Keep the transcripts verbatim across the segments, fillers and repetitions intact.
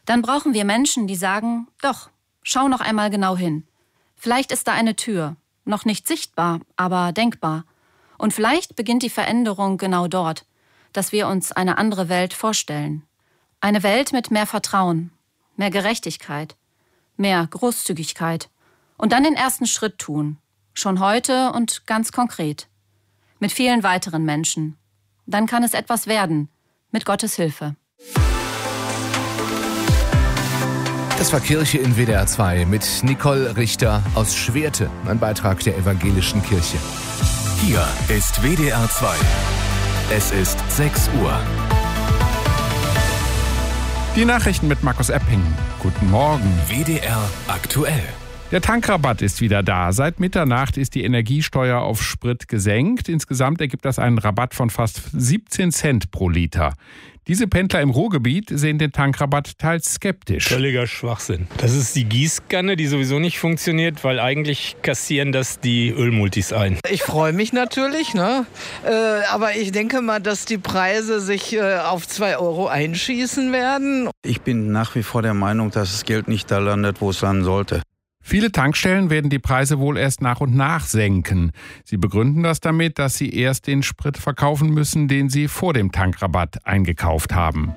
Dann brauchen wir Menschen, die sagen, doch, schau noch einmal genau hin. Vielleicht ist da eine Tür, noch nicht sichtbar, aber denkbar. Und vielleicht beginnt die Veränderung genau dort, dass wir uns eine andere Welt vorstellen. Eine Welt mit mehr Vertrauen, mehr Gerechtigkeit, mehr Großzügigkeit. Und dann den ersten Schritt tun. Schon heute und ganz konkret. Mit vielen weiteren Menschen. Dann kann es etwas werden. Mit Gottes Hilfe. Das war Kirche in W D R zwei mit Nicole Richter aus Schwerte. Ein Beitrag der Evangelischen Kirche. Hier ist W D R zwei. Es ist sechs Uhr. Die Nachrichten mit Markus Epping. Guten Morgen. W D R aktuell. Der Tankrabatt ist wieder da. Seit Mitternacht ist die Energiesteuer auf Sprit gesenkt. Insgesamt ergibt das einen Rabatt von fast siebzehn Cent pro Liter. Diese Pendler im Ruhrgebiet sehen den Tankrabatt teils skeptisch. Völliger Schwachsinn. Das ist die Gießkanne, die sowieso nicht funktioniert, weil eigentlich kassieren das die Ölmultis ein. Ich freue mich natürlich, ne? Äh, aber ich denke mal, dass die Preise sich äh, auf zwei Euro einschießen werden. Ich bin nach wie vor der Meinung, dass das Geld nicht da landet, wo es landen sollte. Viele Tankstellen werden die Preise wohl erst nach und nach senken. Sie begründen das damit, dass sie erst den Sprit verkaufen müssen, den sie vor dem Tankrabatt eingekauft haben.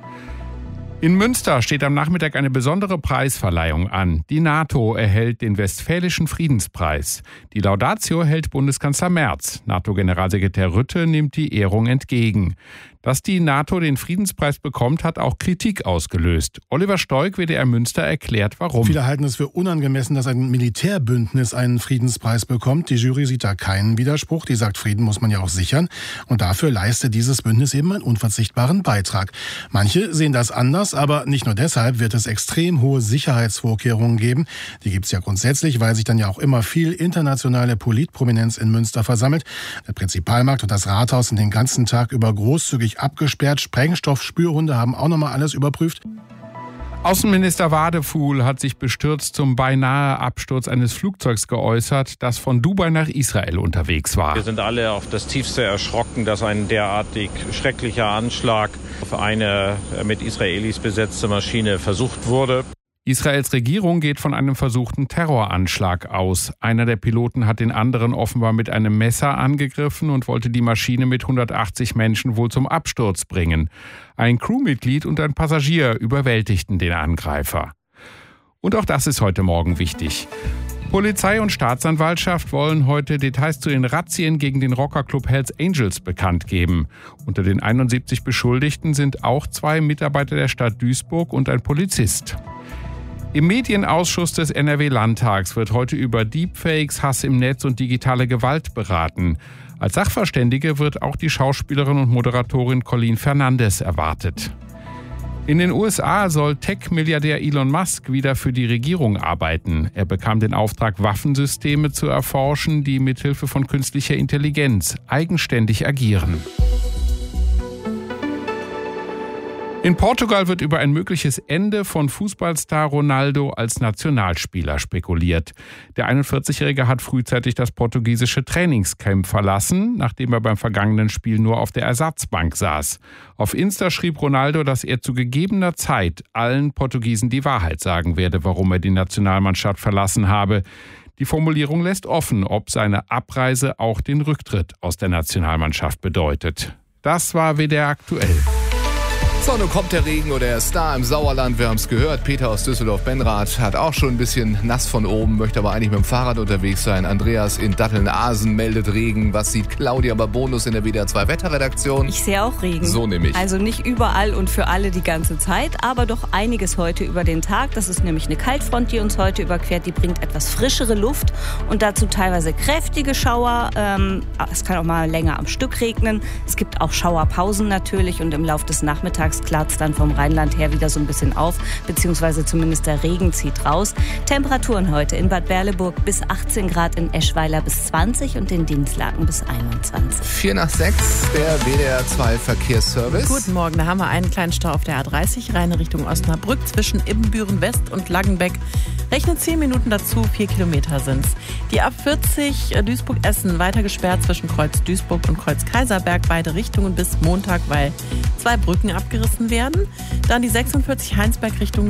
In Münster steht am Nachmittag eine besondere Preisverleihung an. Die NATO erhält den Westfälischen Friedenspreis. Die Laudatio hält Bundeskanzler Merz. NATO-Generalsekretär Rutte nimmt die Ehrung entgegen. Dass die NATO den Friedenspreis bekommt, hat auch Kritik ausgelöst. Oliver Stoik, W D R Münster, erklärt, warum. Viele halten es für unangemessen, dass ein Militärbündnis einen Friedenspreis bekommt. Die Jury sieht da keinen Widerspruch. Die sagt, Frieden muss man ja auch sichern. Und dafür leistet dieses Bündnis eben einen unverzichtbaren Beitrag. Manche sehen das anders, aber nicht nur deshalb wird es extrem hohe Sicherheitsvorkehrungen geben. Die gibt es ja grundsätzlich, weil sich dann ja auch immer viel internationale Politprominenz in Münster versammelt. Der Prinzipalmarkt und das Rathaus sind den ganzen Tag über großzügig abgesperrt. Sprengstoffspürhunde haben auch nochmal alles überprüft. Außenminister Wadefuhl hat sich bestürzt zum beinahe Absturz eines Flugzeugs geäußert, das von Dubai nach Israel unterwegs war. Wir sind alle auf das Tiefste erschrocken, dass ein derartig schrecklicher Anschlag auf eine mit Israelis besetzte Maschine versucht wurde. Israels Regierung geht von einem versuchten Terroranschlag aus. Einer der Piloten hat den anderen offenbar mit einem Messer angegriffen und wollte die Maschine mit hundertachtzig Menschen wohl zum Absturz bringen. Ein Crewmitglied und ein Passagier überwältigten den Angreifer. Und auch das ist heute Morgen wichtig. Polizei und Staatsanwaltschaft wollen heute Details zu den Razzien gegen den Rockerclub Hells Angels bekannt geben. Unter den einundsiebzig Beschuldigten sind auch zwei Mitarbeiter der Stadt Duisburg und ein Polizist. Im Medienausschuss des N R W-Landtags wird heute über Deepfakes, Hass im Netz und digitale Gewalt beraten. Als Sachverständige wird auch die Schauspielerin und Moderatorin Colleen Fernandez erwartet. In den U S A soll Tech-Milliardär Elon Musk wieder für die Regierung arbeiten. Er bekam den Auftrag, Waffensysteme zu erforschen, die mithilfe von künstlicher Intelligenz eigenständig agieren. In Portugal wird über ein mögliches Ende von Fußballstar Ronaldo als Nationalspieler spekuliert. Der einundvierzigjährige hat frühzeitig das portugiesische Trainingscamp verlassen, nachdem er beim vergangenen Spiel nur auf der Ersatzbank saß. Auf Insta schrieb Ronaldo, dass er zu gegebener Zeit allen Portugiesen die Wahrheit sagen werde, warum er die Nationalmannschaft verlassen habe. Die Formulierung lässt offen, ob seine Abreise auch den Rücktritt aus der Nationalmannschaft bedeutet. Das war W D R aktuell. So, nun kommt der Regen oder er ist da im Sauerland. Wir haben es gehört. Peter aus Düsseldorf-Benrath hat auch schon ein bisschen nass von oben, möchte aber eigentlich mit dem Fahrrad unterwegs sein. Andreas in Datteln-Asen meldet Regen. Was sieht Claudia Babonus in der W D R zwei Wetterredaktion? Ich sehe auch Regen. So nämlich. Also nicht überall und für alle die ganze Zeit, aber doch einiges heute über den Tag. Das ist nämlich eine Kaltfront, die uns heute überquert. Die bringt etwas frischere Luft und dazu teilweise kräftige Schauer. Ähm, es kann auch mal länger am Stück regnen. Es gibt auch Schauerpausen natürlich und im Laufe des Nachmittags klart es dann vom Rheinland her wieder so ein bisschen auf, beziehungsweise zumindest der Regen zieht raus. Temperaturen heute in Bad Berleburg bis achtzehn Grad, in Eschweiler bis zwanzig und in Dinslaken bis einundzwanzig. vier nach sechs, der W D R zwei Verkehrsservice. Guten Morgen, da haben wir einen kleinen Stau auf der A dreißig, rein Richtung Osnabrück zwischen Ibbenbüren West und Langenbeck. Rechnen zehn Minuten dazu, vier Kilometer sind's. Die A vierzig Duisburg-Essen weiter gesperrt zwischen Kreuz Duisburg und Kreuz Kaiserberg, beide Richtungen bis Montag, weil zwei Brücken abgerissen werden. Dann die sechsundvierzig Heinsberg Richtung